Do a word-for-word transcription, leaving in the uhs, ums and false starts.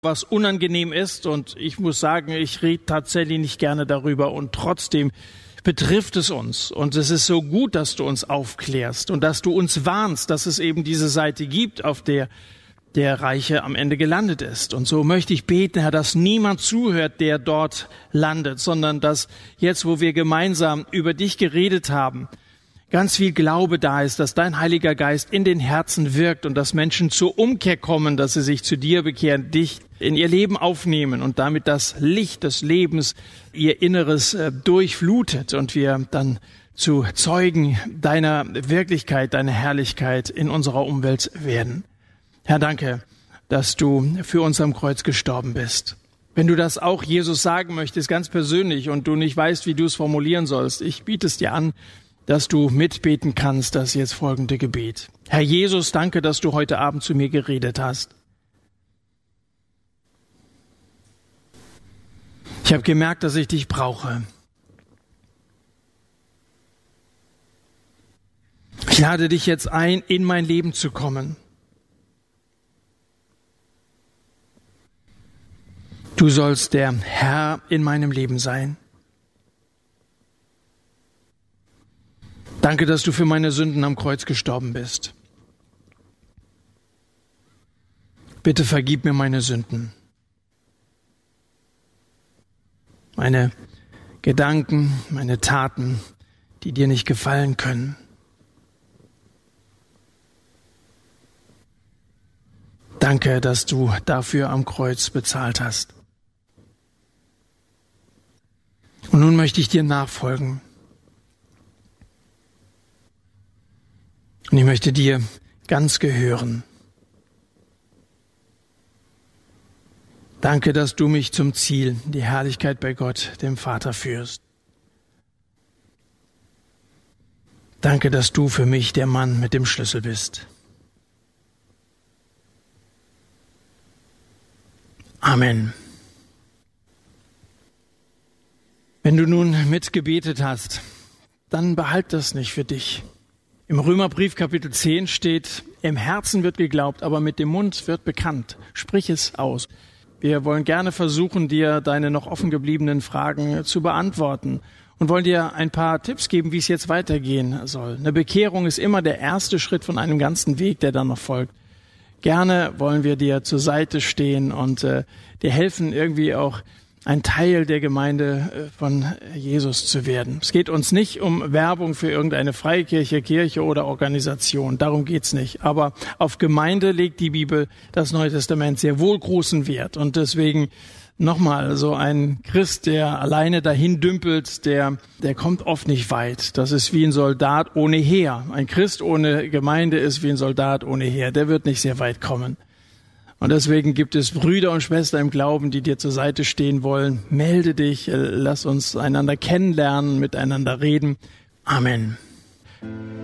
was unangenehm ist, und ich muss sagen, ich rede tatsächlich nicht gerne darüber, und trotzdem betrifft es uns. Und es ist so gut, dass du uns aufklärst und dass du uns warnst, dass es eben diese Seite gibt, auf der der Reiche am Ende gelandet ist. Und so möchte ich beten, Herr, dass niemand zuhört, der dort landet, sondern dass jetzt, wo wir gemeinsam über dich geredet haben, ganz viel Glaube da ist, dass dein Heiliger Geist in den Herzen wirkt und dass Menschen zur Umkehr kommen, dass sie sich zu dir bekehren, dich in ihr Leben aufnehmen und damit das Licht des Lebens ihr Inneres äh, durchflutet und wir dann zu Zeugen deiner Wirklichkeit, deiner Herrlichkeit in unserer Umwelt werden. Herr, danke, dass du für uns am Kreuz gestorben bist. Wenn du das auch Jesus sagen möchtest, ganz persönlich, und du nicht weißt, wie du es formulieren sollst, ich biete es dir an, dass du mitbeten kannst, das jetzt folgende Gebet. Herr Jesus, danke, dass du heute Abend zu mir geredet hast. Ich habe gemerkt, dass ich dich brauche. Ich lade dich jetzt ein, in mein Leben zu kommen. Du sollst der Herr in meinem Leben sein. Danke, dass du für meine Sünden am Kreuz gestorben bist. Bitte vergib mir meine Sünden. Meine Gedanken, meine Taten, die dir nicht gefallen können. Danke, dass du dafür am Kreuz bezahlt hast. Und nun möchte ich dir nachfolgen. Und ich möchte dir ganz gehören. Danke, dass du mich zum Ziel, die Herrlichkeit bei Gott, dem Vater, führst. Danke, dass du für mich der Mann mit dem Schlüssel bist. Amen. Wenn du nun mitgebetet hast, dann behalt das nicht für dich. Im Römerbrief Kapitel zehn steht, im Herzen wird geglaubt, aber mit dem Mund wird bekannt. Sprich es aus. Wir wollen gerne versuchen, dir deine noch offen gebliebenen Fragen zu beantworten und wollen dir ein paar Tipps geben, wie es jetzt weitergehen soll. Eine Bekehrung ist immer der erste Schritt von einem ganzen Weg, der dann noch folgt. Gerne wollen wir dir zur Seite stehen und äh, dir helfen, irgendwie auch ein Teil der Gemeinde von Jesus zu werden. Es geht uns nicht um Werbung für irgendeine Freikirche, Kirche oder Organisation. Darum geht's nicht. Aber auf Gemeinde legt die Bibel, das Neue Testament, sehr wohl großen Wert. Und deswegen nochmal, so ein Christ, der alleine dahin dümpelt, der, der kommt oft nicht weit. Das ist wie ein Soldat ohne Heer. Ein Christ ohne Gemeinde ist wie ein Soldat ohne Heer. Der wird nicht sehr weit kommen. Und deswegen gibt es Brüder und Schwestern im Glauben, die dir zur Seite stehen wollen. Melde dich, lass uns einander kennenlernen, miteinander reden. Amen.